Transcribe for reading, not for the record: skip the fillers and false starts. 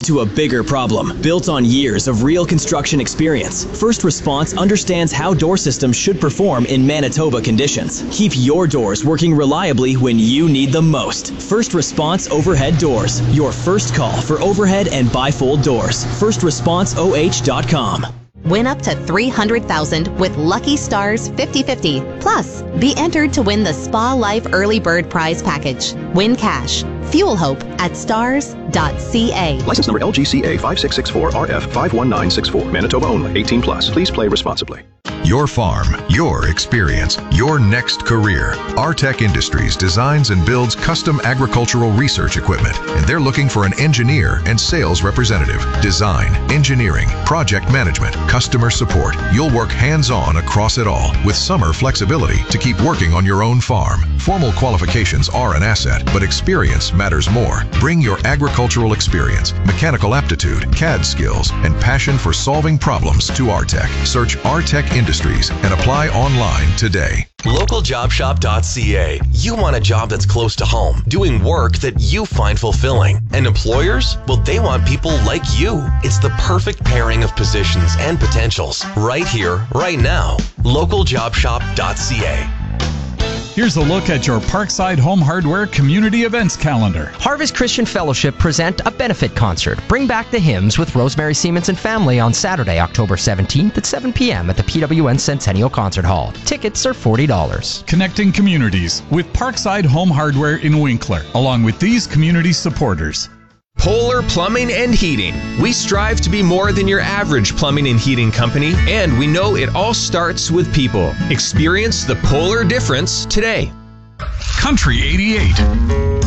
into a bigger problem, built on years of real construction experience. First Response understands how door systems should perform in Manitoba conditions. Keep your doors working reliably when you need them most. First Response Overhead Doors. Your first call for overhead and bifold doors. FirstResponseOH.com. Win up to $300,000 with Lucky Stars 50/50. Plus, be entered to win the Spa Life Early Bird Prize Package. Win cash. Fuel hope at stars.ca. License number LGCA 5664RF51964. Manitoba only. 18 plus. Please play responsibly. Your farm, your experience, your next career. Artec Industries designs and builds custom agricultural research equipment, and they're looking for an engineer and sales representative. Design, engineering, project management, customer support. You'll work hands-on across it all with summer flexibility to keep working on your own farm. Formal qualifications are an asset, but experience matters more. Bring your agricultural experience, mechanical aptitude, CAD skills, and passion for solving problems to Artec. Search Artec Industries and apply online today. LocalJobShop.ca. You want a job that's close to home, doing work that you find fulfilling. And employers? Well, they want people like you. It's the perfect pairing of positions and potentials. Right here, right now. LocalJobShop.ca. Here's a look at your Parkside Home Hardware community events calendar. Harvest Christian Fellowship present a benefit concert. Bring back the hymns with Rosemary Siemens and family on Saturday, October 17th at 7 p.m. at the PWN Centennial Concert Hall. Tickets are $40. Connecting communities with Parkside Home Hardware in Winkler, along with these community supporters. Polar Plumbing and Heating. We strive to be more than your average plumbing and heating company, and we know it all starts with people. Experience the polar difference today. Country 88.